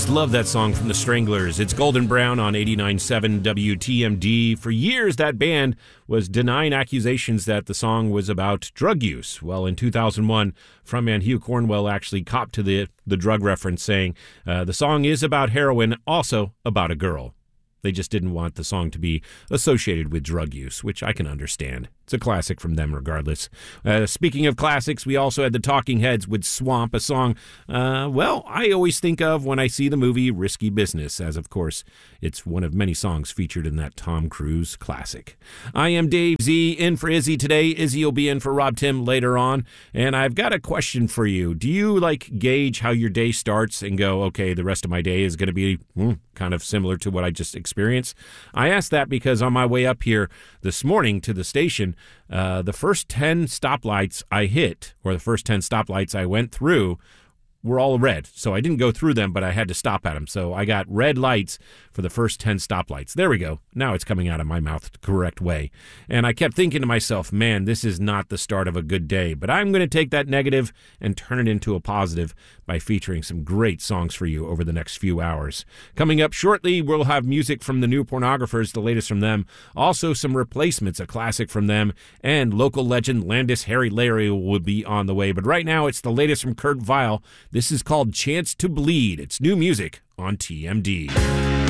just love that song from the Stranglers. It's Golden Brown on 89.7 WTMD. For years, that band was denying accusations that the song was about drug use. Well, in 2001, frontman Hugh Cornwell actually copped to the drug reference, saying the song is about heroin, also about a girl. They just didn't want the song to be associated with drug use, which I can understand. It's a classic from them regardless. Speaking of classics, we also had the Talking Heads with Swamp, a song, I always think of when I see the movie Risky Business, as of course it's one of many songs featured in that Tom Cruise classic. I am Dave Z, in for Izzy today. Izzy will be in for Rob Tim later on, and I've got a question for you. Do you gauge how your day starts and go, okay, the rest of my day is going to be kind of similar to what I just experienced? I asked that because on my way up here this morning to the station, the first 10 stoplights I hit, or the first 10 stoplights I went through, were all red. So I didn't go through them, but I had to stop at them. So I got red lights for the first 10 stoplights. There we go. Now it's coming out of my mouth the correct way. And I kept thinking to myself, man, this is not the start of a good day. But I'm going to take that negative and turn it into a positive by featuring some great songs for you over the next few hours. Coming up shortly, we'll have music from the New Pornographers, the latest from them. Also some replacements, a classic from them. And local legend Landis Harry Larry will be on the way. But right now, it's the latest from Kurt Vile. This is called Chance to Bleed. It's new music on TMD.